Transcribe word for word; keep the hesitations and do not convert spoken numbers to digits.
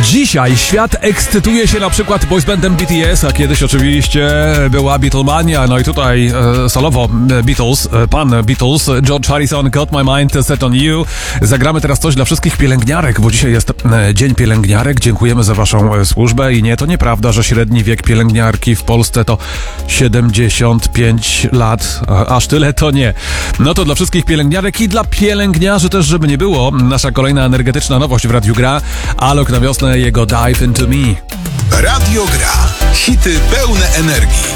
Dzisiaj świat ekscytuje się na przykład boysbandem B T S, a kiedyś oczywiście była Beatlemania. No i tutaj e, solowo Beatles, e, pan Beatles, George Harrison, Got My Mind Set On You. Zagramy teraz coś dla wszystkich pielęgniarek, bo dzisiaj jest e, Dzień Pielęgniarek. Dziękujemy za waszą e, służbę i nie, to nieprawda, że średni wiek pielęgniarki w Polsce to siedemdziesiąt pięć lat. A, aż tyle to nie. No to dla wszystkich pielęgniarek i dla pielęgniarzy też, żeby nie było. Nasza kolejna energetyczna nowość w Radiu Gra. Alok na wiosnę, jego Dive Into Me. Radio Gra. Hity pełne energii.